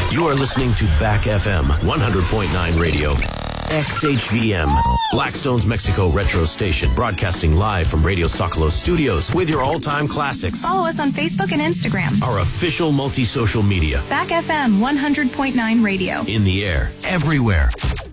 You are listening to Back FM 100.9 Radio. XHVM, Blackstone's Mexico retro station, broadcasting live from Radio Socolos studios with your all-time classics. Follow us on Facebook and Instagram. Our official multi-social media. Back FM 100.9 Radio. In the air, everywhere.